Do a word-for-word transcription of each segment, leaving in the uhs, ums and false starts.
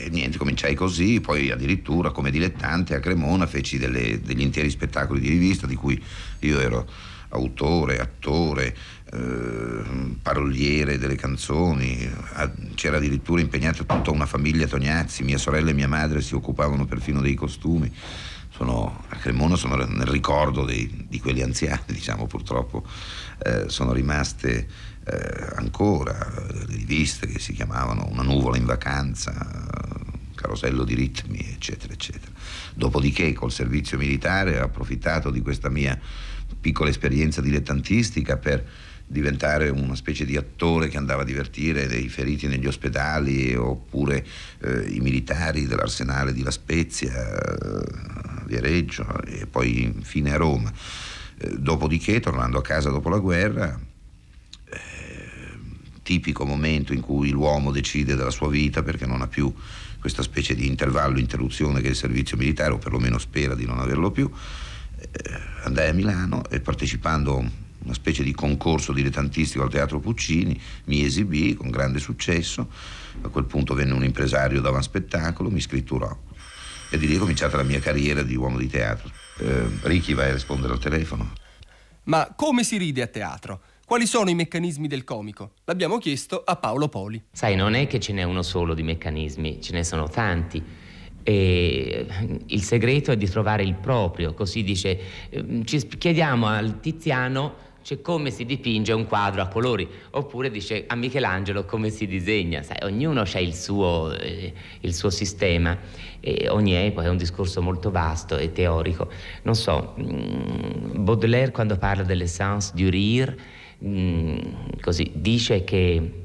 E niente, cominciai così, poi addirittura come dilettante a Cremona feci delle, degli interi spettacoli di rivista di cui io ero autore, attore, eh, paroliere delle canzoni. C'era addirittura impegnata tutta una famiglia Tognazzi, mia sorella e mia madre si occupavano perfino dei costumi. Sono, a Cremona sono nel ricordo dei, di quelli anziani, diciamo, purtroppo eh, sono rimaste eh, ancora le riviste che si chiamavano Una nuvola in vacanza, Carosello di ritmi, eccetera, eccetera. Dopodiché col servizio militare ho approfittato di questa mia piccola esperienza dilettantistica per diventare una specie di attore che andava a divertire dei feriti negli ospedali, oppure eh, i militari dell'arsenale di La Spezia, eh, Viareggio, e poi infine a Roma. Eh, dopodiché, tornando a casa dopo la guerra, eh, tipico momento in cui l'uomo decide della sua vita perché non ha più questa specie di intervallo, interruzione che è il servizio militare, o perlomeno spera di non averlo più, eh, andai a Milano e, partecipando a una specie di concorso dilettantistico al Teatro Puccini, mi esibì con grande successo. A quel punto venne un impresario d'avanspettacolo, mi scritturò e di lì è cominciata la mia carriera di uomo di teatro. eh, Ricky, vai a rispondere al telefono. Ma come si ride a teatro? Quali sono i meccanismi del comico? L'abbiamo chiesto a Paolo Poli. Sai, non è che ce n'è uno solo di meccanismi, ce ne sono tanti. E il segreto è di trovare il proprio. Così dice, ci chiediamo al Tiziano, cioè, come si dipinge un quadro a colori, oppure dice a Michelangelo come si disegna. Sai, ognuno ha il suo, eh, il suo sistema, e ogni epoca è un discorso molto vasto e teorico. Non so, mh, Baudelaire, quando parla dell'essence du rire, mh, così dice che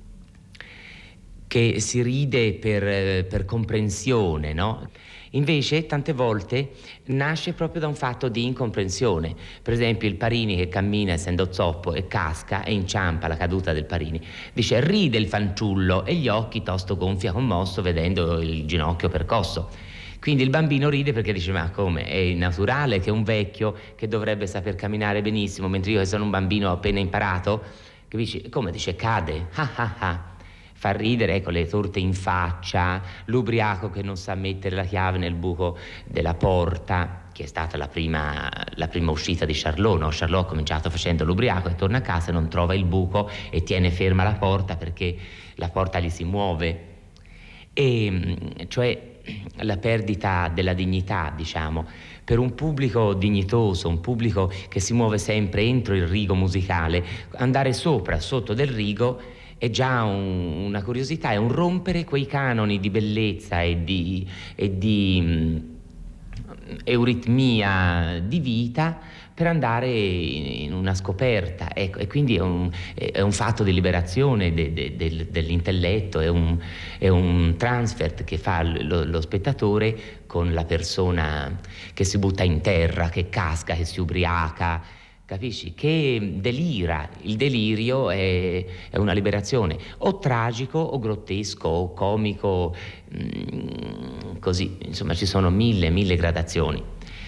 che si ride per, per comprensione, no? Invece tante volte nasce proprio da un fatto di incomprensione. Per esempio il Parini che cammina essendo zoppo e casca e inciampa la caduta del Parini. Dice ride il fanciullo e gli occhi tosto gonfi a commosso vedendo il ginocchio percosso. Quindi il bambino ride perché dice ma come, è naturale che un vecchio che dovrebbe saper camminare benissimo, mentre io che sono un bambino ho appena imparato, capisci? Come dice cade, ah ah ah. Fa ridere, ecco, le torte in faccia, l'ubriaco che non sa mettere la chiave nel buco della porta, che è stata la prima, la prima uscita di Charlot, no? Charlot ha cominciato facendo l'ubriaco e torna a casa e non trova il buco e tiene ferma la porta perché la porta gli si muove. E cioè la perdita della dignità, diciamo, per un pubblico dignitoso, un pubblico che si muove sempre entro il rigo musicale, andare sopra, sotto del rigo è già un, una curiosità, è un rompere quei canoni di bellezza e di, e di mh, euritmia di vita per andare in una scoperta, ecco, e quindi è un, è un fatto di liberazione de, de, de, dell'intelletto, è un, è un transfert che fa lo, lo spettatore con la persona che si butta in terra, che casca, che si ubriaca, capisci? Che delira. Il delirio è, è una liberazione, o tragico o grottesco o comico, mh, così, insomma ci sono mille, mille gradazioni.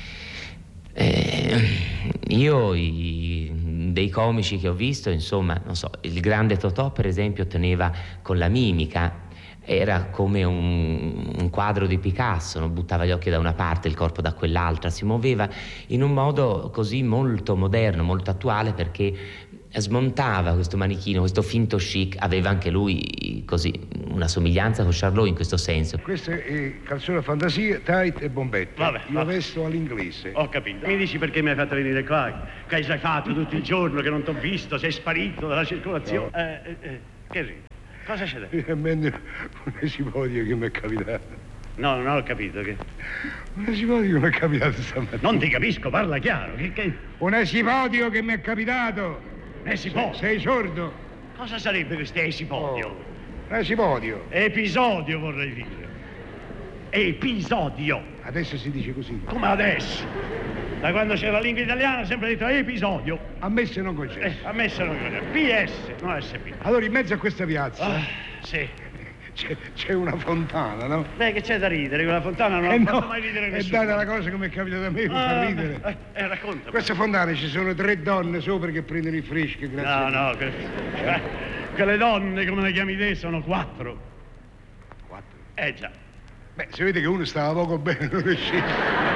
Eh, io i, dei comici che ho visto, insomma, non so, il grande Totò per esempio teneva con la mimica, era come un, un quadro di Picasso, non buttava gli occhi da una parte, il corpo da quell'altra, si muoveva in un modo così molto moderno, molto attuale, perché smontava questo manichino, questo finto chic, aveva anche lui così una somiglianza con Charlot in questo senso. Questo è calzone fantasia, tight e bombette. Vabbè, io vabbè. vesto all'inglese. Ho capito. Mi dici perché mi hai fatto venire qua? Che hai fatto tutto il giorno, che non t'ho visto, sei sparito dalla circolazione. No. Eh, eh, eh, che ridi? Cosa c'è da dire? Finalmente un esipodio che mi è capitato. No, non ho capito che... Un esipodio che mi è capitato stamattina. Non ti capisco, parla chiaro. Che, che... Un esipodio che mi è capitato. Esipodio? Sei sordo? Cosa sarebbe questo esipodio? Oh, un esipodio. Episodio vorrei dire. Episodio. Adesso si dice così. Come adesso? Da quando c'era la lingua italiana ho sempre detto episodio. A me se non concesso. Eh, a me se non concesso. P S, non S P. Allora in mezzo a questa piazza Ah, sì. c'è, c'è una fontana, no? Beh, che c'è da ridere? Quella fontana non eh ha no, fatto mai ridere nessuno. È data la cosa che mi è capitata a me, mi ah, fa ridere. Eh, eh, racconta. Questa fontana ci sono tre donne sopra che prendono il fresco, grazie. No, a no, que... eh, quelle donne, come le chiami te, sono quattro. Quattro? Eh già. Beh, si vede che uno stava poco bene, non è sceso.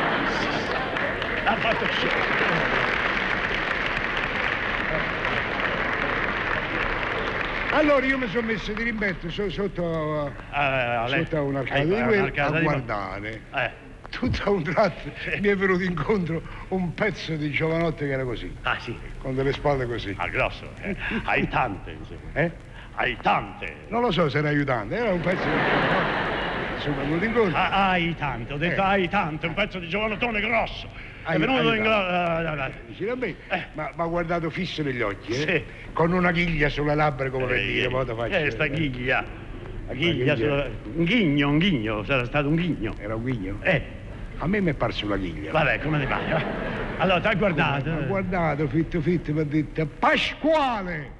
Ha fatto scemo. Allora io mi sono messo di rimbetto so, sotto, Ah, lei- sotto un'arcata ecco, di quello un'arcata a di- guardare. Eh. Tutto a un tratto mi è venuto incontro un pezzo di giovanotte che era così, Ah, sì. con delle spalle così. Ah, grosso. Eh. Hai tante, insomma. Eh? Hai tante. Non lo so se era aiutante, era un pezzo di giovanotte. Insomma, è venuto incontro. Ah, hai tante, ho detto Eh. hai tante, un pezzo di giovanottone grosso. È Hai- venuto hai in tante. grosso. Dici a me, Eh. ma mi ha guardato fisso negli occhi, eh? Sì. Con una ghiglia sulle labbra come per dire, mo te faccio. Eh, sta ghiglia. La ghiglia, ghiglia. sulla- un ghigno, un ghigno, sarà stato un ghigno. Era un ghigno? Eh, A me mi è parso una ghiglia. vabbè, come ti pare? va? Allora, ti ha guardato. Mi ha guardato, fitto fitto, mi ha detto, Pasquale!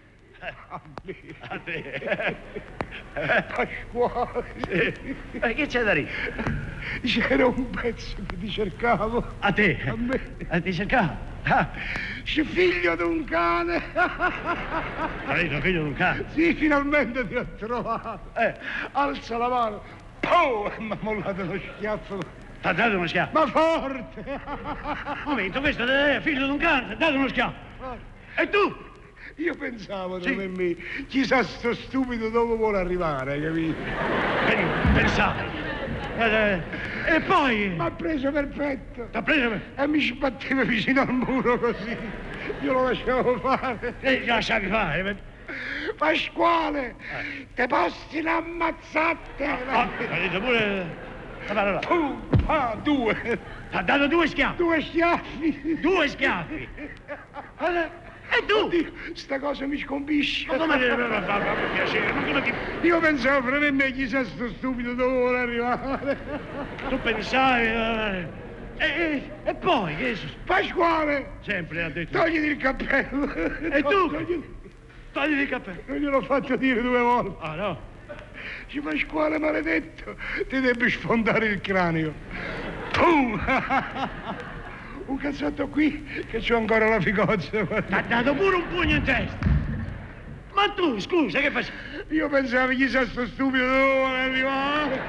A te. Pasquale! Eh, che c'è da ridere? C'era un pezzo che ti cercavo. A te? A me. A te cercavo? Ah, C'è figlio di un cane! hai detto figlio di un cane? Sì, finalmente ti ho trovato! Eh, Alza la mano! Poh! E mi ha mollato lo schiaffo! ti ha dato uno schiaffo. Ma forte! Un momento, questo è figlio di un cane, ti ha dato uno schiaffo. E tu? Io pensavo, Sì. come me, chissà sto stupido dove vuole arrivare, hai capito? Pen- Pensavi. Eh, eh, E poi? Mi ha preso per petto T'ha preso per... e mi sbatteva vicino al muro così. Io lo lasciavo fare. E lasciavi fare. Pasquale, te posti l'ammazzate! Ah, hai detto pure... la parola. Pum, ah, due, Ti ha dato due schiaffi. due schiaffi. Due schiaffi. E tu? Oddio, sta cosa mi scompisce. Ma come ti fa fa piacere? Ma come ti... Io pensavo, per me, me chissà sto stupido dove vuole arrivare. Tu pensavi... eh, E, e, e poi, che è successo? Pasquale, Sempre ha detto... togliti il cappello. E tu? Togliti- Togli il cappello. Non gliel'ho fatto dire due volte. Ah, no? Dice, Pasquale maledetto, ti devi sfondare il cranio. Pum! Un cazzotto qui, che c'ho ancora la figozza. Ti ha dato pure un pugno in testa. Ma tu, scusa, che facevi? Io pensavo, chissà sto stupido dove vuole arrivare.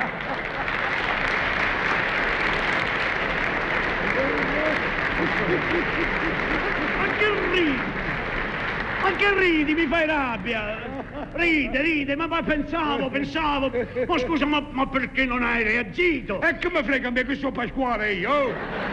Ma che ridi? Ma che ridi? Mi fai rabbia. Ride, ride, ma, ma pensavo, pensavo. Ma scusa, ma, ma perché non hai reagito? E che mi frega a me questo Pasquale io? oh?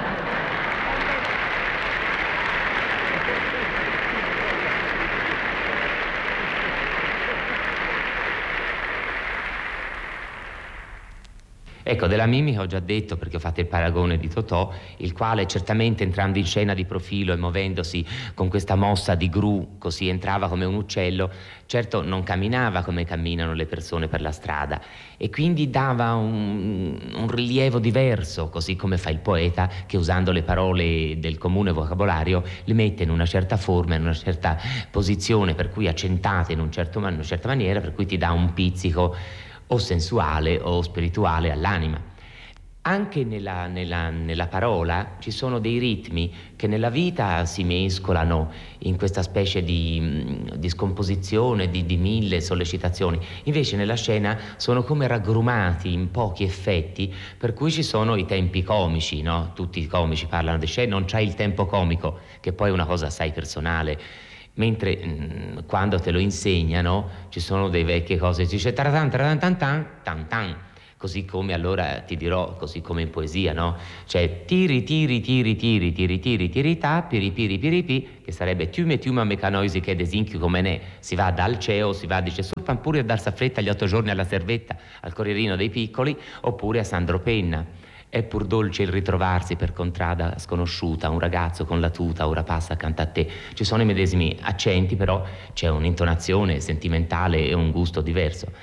Ecco, della mimica ho già detto, perché ho fatto il paragone di Totò, il quale certamente entrando in scena di profilo e muovendosi con questa mossa di gru, così entrava come un uccello, certo non camminava come camminano le persone per la strada e quindi dava un, un rilievo diverso, così come fa il poeta che usando le parole del comune vocabolario le mette in una certa forma, in una certa posizione, per cui accentate in, un certo, in una certa maniera, per cui ti dà un pizzico o sensuale o spirituale all'anima. Anche nella, nella, nella parola ci sono dei ritmi che nella vita si mescolano in questa specie di, di scomposizione, di, di mille sollecitazioni. Invece nella scena sono come raggrumati in pochi effetti, per cui ci sono i tempi comici, no? Tutti i comici parlano di scena, non c'è il tempo comico, che poi è una cosa assai personale. Mentre mh, quando te lo insegnano ci sono delle vecchie cose, si dice taratan taratan tan tan tan tan, così come allora ti dirò, così come in poesia, no? Cioè tiri tiri tiri tiri tiri tiri tiri ta piri piri piri pi, che sarebbe tume tume mecanoisi che desinchi come ne, si va dal ceo, si va dice sul pure a dar saffretta gli otto giorni alla servetta, al Corrierino dei Piccoli, oppure a Sandro Penna. È pur dolce il ritrovarsi per contrada sconosciuta, un ragazzo con la tuta ora passa accanto a te. Ci sono i medesimi accenti, però c'è un'intonazione sentimentale e un gusto diverso.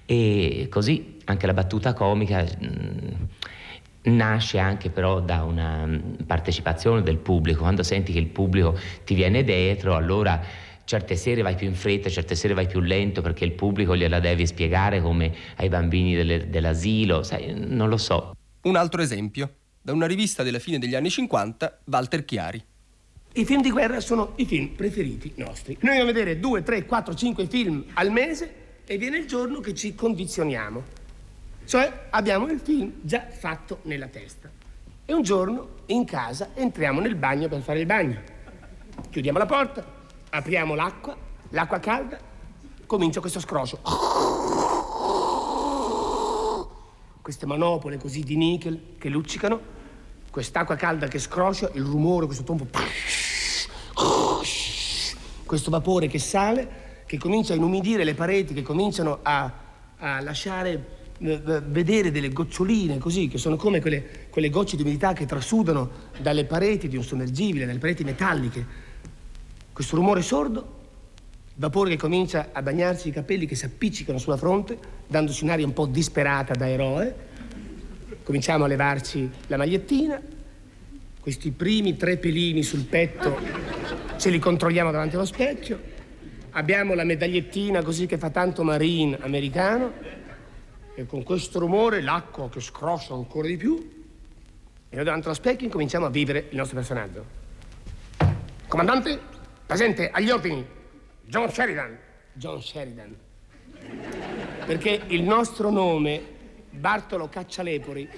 E così anche la battuta comica mh, nasce anche però da una mh, partecipazione del pubblico. Quando senti che il pubblico ti viene dietro, allora certe sere vai più in fretta, certe sere vai più lento, perché il pubblico gliela devi spiegare come ai bambini delle, dell'asilo, sai, non lo so. Un altro esempio, da una rivista della fine degli anni cinquanta, Walter Chiari. I film di guerra sono i film preferiti nostri. Noi andiamo a vedere due, tre, quattro, cinque film al mese e viene il giorno che ci condizioniamo. Cioè abbiamo il film già fatto nella testa. E un giorno in casa entriamo nel bagno per fare il bagno. Chiudiamo la porta, apriamo l'acqua, l'acqua calda, comincia questo scroscio. Queste manopole così di nickel che luccicano, quest'acqua calda che scroscia, il rumore, questo tonfo, questo vapore che sale, che comincia a inumidire le pareti, che cominciano a, a lasciare vedere delle goccioline così, che sono come quelle, quelle gocce di umidità che trasudano dalle pareti di un sommergibile, dalle pareti metalliche. Questo rumore sordo, vapore che comincia a bagnarsi i capelli che si appiccicano sulla fronte, dandoci un'aria un po' disperata da eroe. Cominciamo a levarci la magliettina, questi primi tre pelini sul petto ce li controlliamo davanti allo specchio, abbiamo la medagliettina così che fa tanto marine americano, e con questo rumore l'acqua che scroscia ancora di più, e noi davanti allo specchio incominciamo a vivere il nostro personaggio. Comandante, presente agli ordini, John Sheridan. John Sheridan. Perché il nostro nome, Bartolo Caccialepori,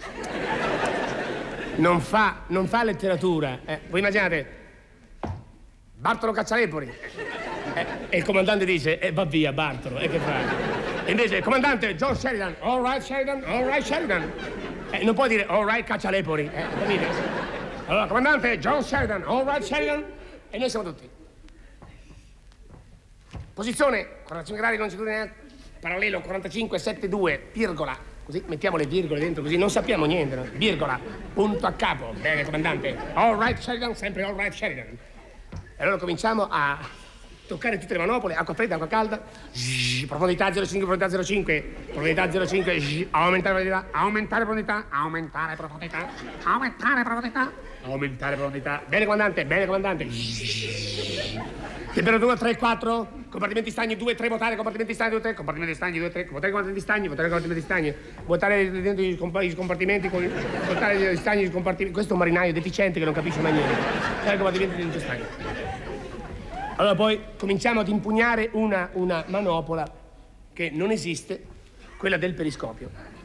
non fa, non fa letteratura. Eh, voi immaginate, Bartolo Caccialepori. Eh, e il comandante dice, eh, va via Bartolo, e che fa? E invece il comandante John Sheridan, all right Sheridan, all right Sheridan. Eh, non puoi dire all right Caccialepori, eh, capite? Allora, comandante John Sheridan, all right Sheridan, e noi siamo tutti. Posizione, quarantacinque gradi longitudine, parallelo quarantacinque sette due, virgola. Così mettiamo le virgole dentro, così non sappiamo niente, no? Virgola, punto a capo. Bene, comandante. All right Sheridan, sempre all right Sheridan. E allora cominciamo a toccare tutte le manopole, acqua fredda, acqua calda, zzz, profondità zero cinque, profondità zero cinque, profondità zero cinque, zzz, aumentare profondità, aumentare profondità, aumentare profondità, aumentare profondità, aumentare profondità. Bene comandante, bene comandante. Zzz. Temperatura tre quattro, compartimenti stagni due tre, votare, compartimenti stagni due tre, compartimenti stagni due tre, votare compartimenti stagni, votare compartimenti stagni, votare dentro gli scompartimenti, votare gli stagni, gli scompartimenti. Questo è un marinaio deficiente che non capisce mai niente. Votare compartimenti dentro gli stagni. Allora poi cominciamo ad impugnare una, una manopola che non esiste, quella del periscopio.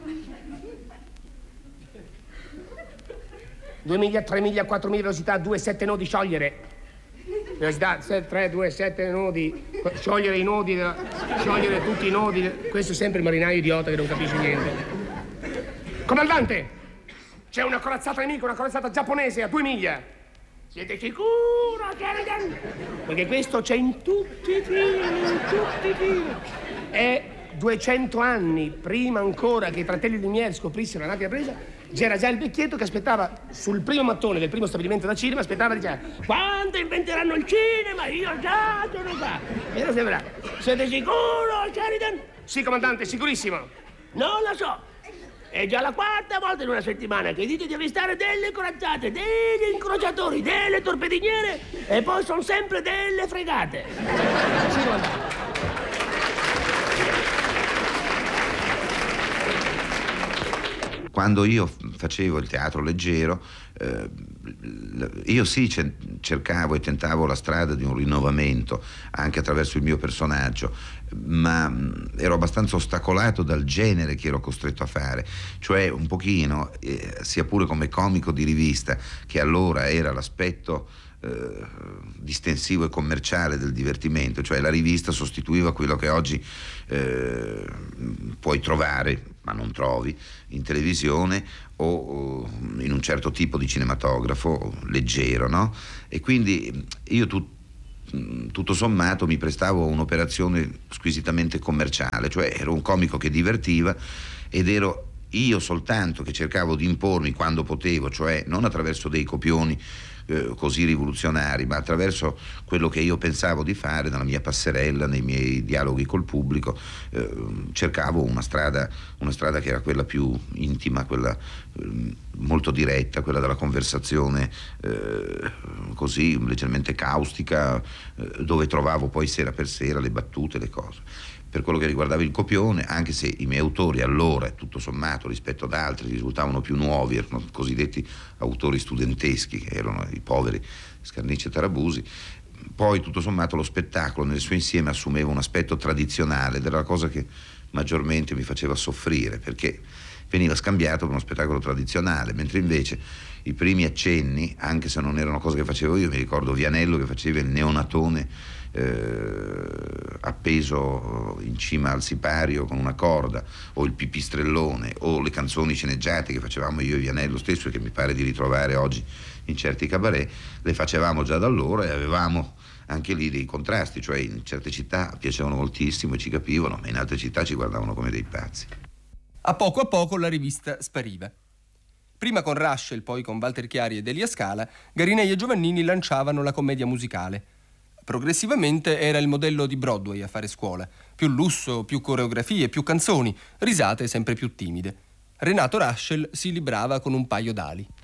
Due miglia, tre miglia, quattro miglia, velocità, due, sette nodi, sciogliere. Velocità, tre, due, sette nodi, sciogliere i nodi, sciogliere tutti i nodi. Questo è sempre il marinaio idiota che non capisce niente. Comandante, c'è una corazzata nemica, una corazzata giapponese a due miglia. Siete sicuro, Sheridan? Perché questo c'è in tutti i film, in tutti i film. E duecento anni prima ancora che i fratelli Lumière scoprissero la nave a presa, c'era già il vecchietto che aspettava sul primo mattone del primo stabilimento da cinema, aspettava e diceva: quando inventeranno il cinema, io già sono qua. E non sembra. Siete sicuro, Sheridan? Sì, comandante, sicurissimo. Non lo so. È già la quarta volta in una settimana che dite di avvistare delle corazzate, degli incrociatori, delle torpediniere e poi sono sempre delle fregate. Sì, comandante. Quando io facevo il teatro leggero, eh, io sì cercavo e tentavo la strada di un rinnovamento anche attraverso il mio personaggio, ma ero abbastanza ostacolato dal genere che ero costretto a fare, cioè un pochino, eh, sia pure come comico di rivista, che allora era l'aspetto eh, distensivo e commerciale del divertimento, cioè la rivista sostituiva quello che oggi eh, puoi trovare, ma non trovi, in televisione o, o in un certo tipo di cinematografo leggero, no? E quindi io tut, tutto sommato mi prestavo a un'operazione squisitamente commerciale, cioè ero un comico che divertiva ed ero io soltanto che cercavo di impormi quando potevo, cioè non attraverso dei copioni eh, così rivoluzionari, ma attraverso quello che io pensavo di fare nella mia passerella, nei miei dialoghi col pubblico. Eh, cercavo una strada, una strada che era quella più intima, quella eh, molto diretta, quella della conversazione eh, così leggermente caustica, eh, dove trovavo poi sera per sera le battute, le cose. Per quello che riguardava il copione, anche se i miei autori allora, tutto sommato, rispetto ad altri, risultavano più nuovi, erano cosiddetti autori studenteschi, che erano i poveri Scarnicci e Tarabusi, poi tutto sommato lo spettacolo nel suo insieme assumeva un aspetto tradizionale ed era la cosa che maggiormente mi faceva soffrire, perché veniva scambiato per uno spettacolo tradizionale, mentre invece i primi accenni, anche se non erano cose che facevo io, mi ricordo Vianello che faceva il neonatone eh, appeso in cima al sipario con una corda, o il pipistrellone, o le canzoni sceneggiate che facevamo io e Vianello stesso e che mi pare di ritrovare oggi in certi cabaret, le facevamo già da allora e avevamo anche lì dei contrasti, cioè in certe città piacevano moltissimo e ci capivano, ma in altre città ci guardavano come dei pazzi. A poco a poco la rivista spariva. Prima con Raschel, poi con Walter Chiari ed Elia Scala, Garinei e Giovannini lanciavano la commedia musicale. Progressivamente era il modello di Broadway a fare scuola. Più lusso, più coreografie, più canzoni, risate sempre più timide. Renato Raschel si librava con un paio d'ali.